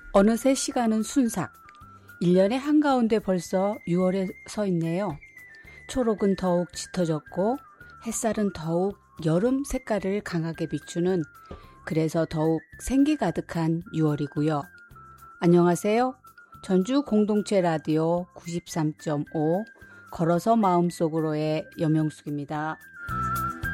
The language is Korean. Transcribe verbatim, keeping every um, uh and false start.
어느새 시간은 순삭. 일 년의 한가운데 벌써 유월에 서 있네요. 초록은 더욱 짙어졌고 햇살은 더욱 여름 색깔을 강하게 비추는, 그래서 더욱 생기 가득한 유월이고요. 안녕하세요. 전주 공동체 라디오 구십삼 점 오 걸어서 마음속으로의 염영숙입니다.